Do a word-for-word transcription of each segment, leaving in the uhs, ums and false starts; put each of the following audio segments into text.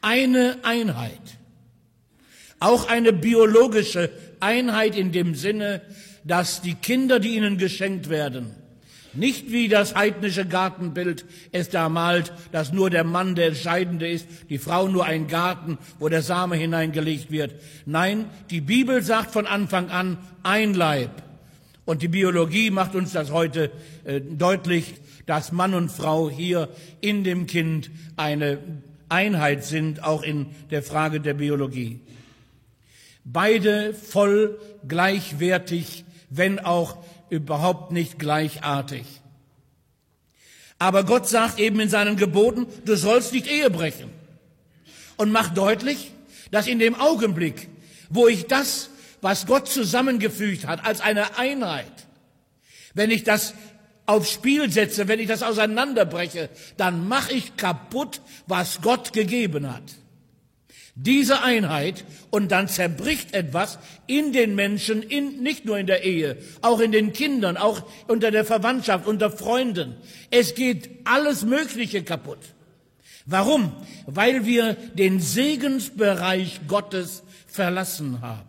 eine Einheit. Auch eine biologische Einheit in dem Sinne, dass die Kinder, die ihnen geschenkt werden, nicht wie das heidnische Gartenbild es da malt, dass nur der Mann der Entscheidende ist, die Frau nur ein Garten, wo der Same hineingelegt wird. Nein, die Bibel sagt von Anfang an ein Leib. Und die Biologie macht uns das heute äh, deutlich, dass Mann und Frau hier in dem Kind eine Einheit sind, auch in der Frage der Biologie. Beide voll gleichwertig, wenn auch überhaupt nicht gleichartig. Aber Gott sagt eben in seinen Geboten, du sollst nicht Ehe brechen. Und macht deutlich, dass in dem Augenblick, wo ich das, was Gott zusammengefügt hat, als eine Einheit, wenn ich das aufs Spiel setze, wenn ich das auseinanderbreche, dann mache ich kaputt, was Gott gegeben hat. Diese Einheit, und dann zerbricht etwas in den Menschen, in, nicht nur in der Ehe, auch in den Kindern, auch unter der Verwandtschaft, unter Freunden. Es geht alles Mögliche kaputt. Warum? Weil wir den Segensbereich Gottes verlassen haben.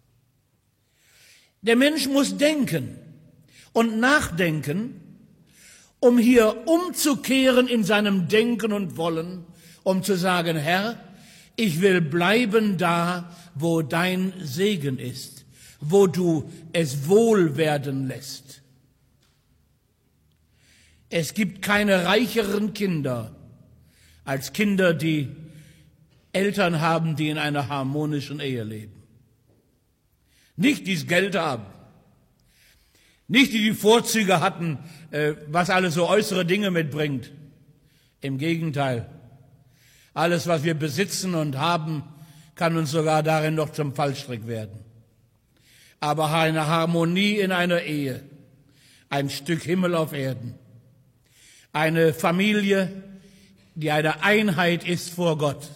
Der Mensch muss denken und nachdenken, um hier umzukehren in seinem Denken und Wollen, um zu sagen, Herr, ich will bleiben da, wo dein Segen ist, wo du es wohl werden lässt. Es gibt keine reicheren Kinder als Kinder, die Eltern haben, die in einer harmonischen Ehe leben. Nicht die das Geld haben, nicht die die Vorzüge hatten, was alles so äußere Dinge mitbringt. Im Gegenteil. Alles, was wir besitzen und haben, kann uns sogar darin noch zum Fallstrick werden. Aber eine Harmonie in einer Ehe, ein Stück Himmel auf Erden, eine Familie, die eine Einheit ist vor Gott,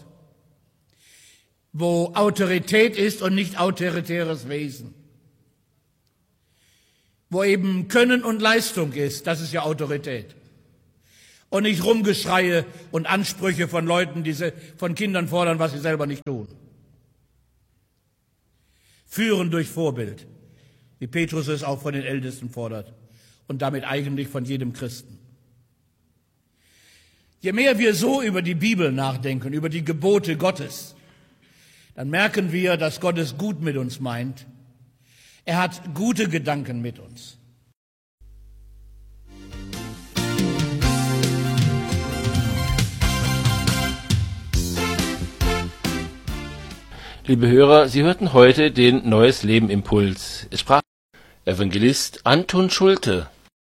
wo Autorität ist und nicht autoritäres Wesen, wo eben Können und Leistung ist, das ist ja Autorität. Und nicht Rumgeschreie und Ansprüche von Leuten, die von Kindern fordern, was sie selber nicht tun. Führen durch Vorbild, wie Petrus es auch von den Ältesten fordert und damit eigentlich von jedem Christen. Je mehr wir so über die Bibel nachdenken, über die Gebote Gottes, dann merken wir, dass Gott es gut mit uns meint. Er hat gute Gedanken mit uns. Liebe Hörer, Sie hörten heute den Neues Leben Impuls. Es sprach Evangelist Anton Schulte.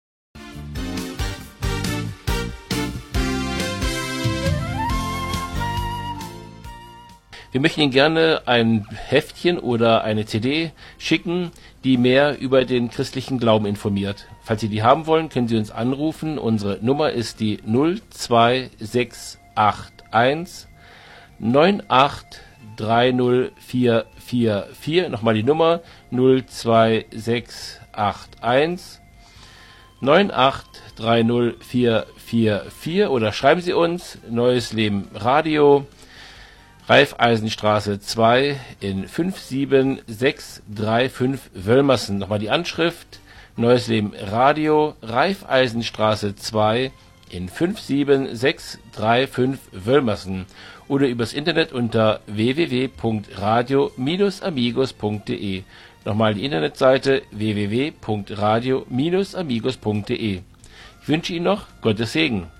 Wir möchten Ihnen gerne ein Heftchen oder eine C D schicken, die mehr über den christlichen Glauben informiert. Falls Sie die haben wollen, können Sie uns anrufen. Unsere Nummer ist die null zwei sechs acht eins neun acht drei null vier vier vier. Nochmal die Nummer null zwei sechs acht eins neun acht drei null vier vier vier oder schreiben Sie uns Neues Leben Radio, Raiffeisenstraße zwei in fünf sieben sechs drei fünf Wölmersen. Nochmal die Anschrift Neues Leben Radio, Raiffeisenstraße zwei in fünf sieben sechs drei fünf Wölmersen oder übers Internet unter w w w punkt radio Bindestrich amigos punkt de. Nochmal die Internetseite w w w punkt radio Bindestrich amigos punkt de. Ich wünsche Ihnen noch Gottes Segen.